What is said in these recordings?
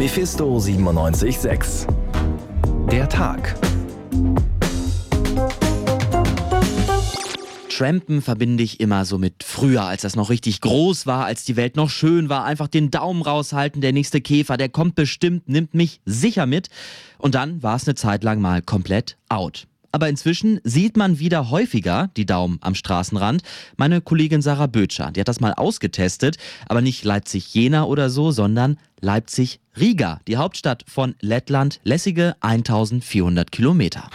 Mephisto 97.6. Der Tag. Trampen verbinde ich immer so mit früher, als das noch richtig groß war, als die Welt noch schön war. Einfach den Daumen raushalten, der nächste Käfer, der kommt bestimmt, nimmt mich sicher mit. Und dann war es eine Zeit lang mal komplett out. Aber inzwischen sieht man wieder häufiger die Daumen am Straßenrand. Meine Kollegin Sarah Bötscher, die hat das mal ausgetestet, aber nicht Leipzig-Jena oder so, sondern Leipzig-Riga, die Hauptstadt von Lettland, lässige 1400 Kilometer.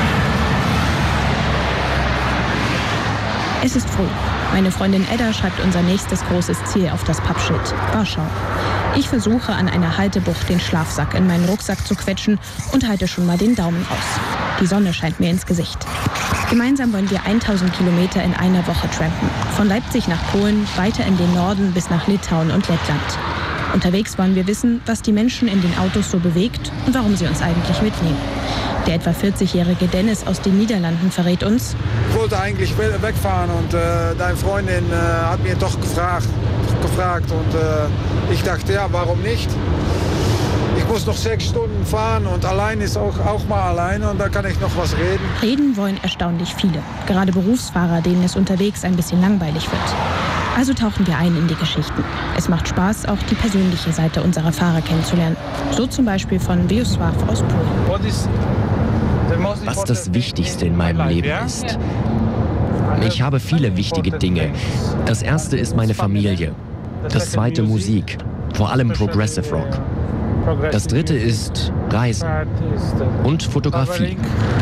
Es ist früh. Meine Freundin Edda schreibt unser nächstes großes Ziel auf das Pappschild: Warschau. Ich versuche an einer Haltebucht den Schlafsack in meinen Rucksack zu quetschen und halte schon mal den Daumen raus. Die Sonne scheint mir ins Gesicht. Gemeinsam wollen wir 1000 Kilometer in einer Woche trampen. Von Leipzig nach Polen, weiter in den Norden bis nach Litauen und Lettland. Unterwegs wollen wir wissen, was die Menschen in den Autos so bewegt und warum sie uns eigentlich mitnehmen. Der etwa 40-jährige Dennis aus den Niederlanden verrät uns: Ich wollte eigentlich wegfahren und deine Freundin hat mir doch gefragt und ich dachte, ja, warum nicht? Ich muss noch 6 Stunden fahren und allein ist auch mal alleine und da kann ich noch was reden. Reden wollen erstaunlich viele, gerade Berufsfahrer, denen es unterwegs ein bisschen langweilig wird. Also tauchen wir ein in die Geschichten. Es macht Spaß, auch die persönliche Seite unserer Fahrer kennenzulernen. So zum Beispiel von Wiesław aus Polen. Was das Wichtigste in meinem Leben ist. Ich habe viele wichtige Dinge. Das erste ist meine Familie. Das zweite Musik, vor allem Progressive Rock. Das dritte ist Reisen und Fotografie.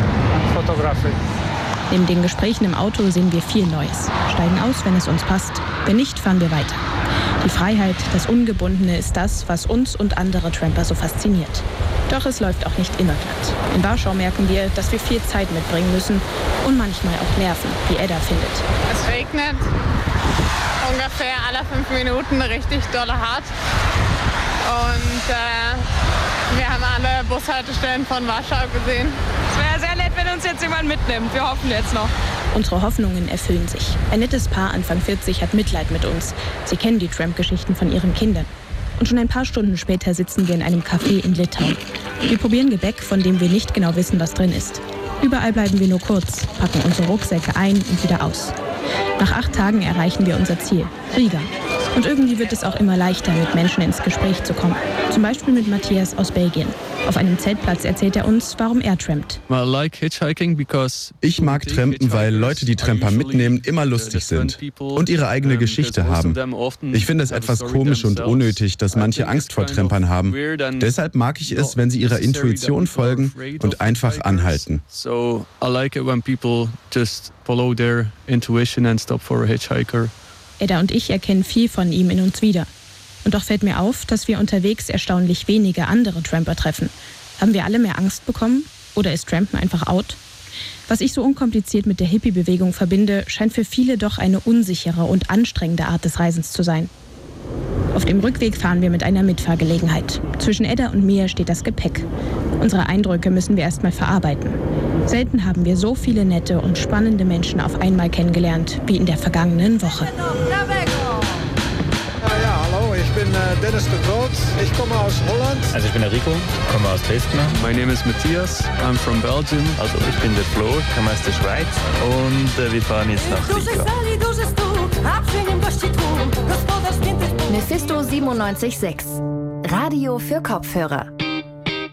Neben den Gesprächen im Auto sehen wir viel Neues. Steigen aus, wenn es uns passt. Wenn nicht, fahren wir weiter. Die Freiheit, das Ungebundene ist das, was uns und andere Tramper so fasziniert. Doch es läuft auch nicht immer glatt. In Warschau merken wir, dass wir viel Zeit mitbringen müssen und manchmal auch Nerven, wie Edda findet. Es regnet ungefähr alle 5 Minuten richtig dolle hart. Und wir haben alle Bushaltestellen von Warschau gesehen. Es wäre sehr nett, wenn uns jetzt jemand mitnimmt. Wir hoffen jetzt noch. Unsere Hoffnungen erfüllen sich. Ein nettes Paar Anfang 40 hat Mitleid mit uns. Sie kennen die Tramp-Geschichten von ihren Kindern. Und schon ein paar Stunden später sitzen wir in einem Café in Litauen. Wir probieren Gebäck, von dem wir nicht genau wissen, was drin ist. Überall bleiben wir nur kurz, packen unsere Rucksäcke ein und wieder aus. Nach 8 Tagen erreichen wir unser Ziel, Riga. Und irgendwie wird es auch immer leichter, mit Menschen ins Gespräch zu kommen. Zum Beispiel mit Matthias aus Belgien. Auf einem Zeltplatz erzählt er uns, warum er trampt. Ich mag Trampen, weil Leute, die Tramper mitnehmen, immer lustig sind und ihre eigene Geschichte haben. Ich finde es etwas komisch und unnötig, dass manche Angst vor Trampern haben. Deshalb mag ich es, wenn sie ihrer Intuition folgen und einfach anhalten. Edda und ich erkennen viel von ihm in uns wieder. Und doch fällt mir auf, dass wir unterwegs erstaunlich wenige andere Tramper treffen. Haben wir alle mehr Angst bekommen? Oder ist Trampen einfach out? Was ich so unkompliziert mit der Hippie-Bewegung verbinde, scheint für viele doch eine unsichere und anstrengende Art des Reisens zu sein. Auf dem Rückweg fahren wir mit einer Mitfahrgelegenheit. Zwischen Edda und mir steht das Gepäck. Unsere Eindrücke müssen wir erstmal verarbeiten. Selten haben wir so viele nette und spannende Menschen auf einmal kennengelernt wie in der vergangenen Woche. Ich bin Dennis de Groot, ich komme aus Holland. Also ich bin der Rico, komme aus Dresden. My name is Matthias, I'm from Belgium. Also ich bin der Flo, komme aus der Schweiz und wir fahren jetzt nach Riga. Mephisto 97.6. Radio für Kopfhörer.